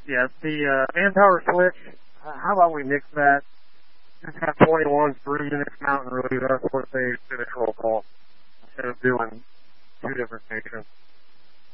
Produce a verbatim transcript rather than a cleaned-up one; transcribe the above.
Yeah, the uh, manpower switch, uh, how about we mix that? Just have twenty-one through Unix Mountain Relief. That's what they finish roll call instead of doing two different stations.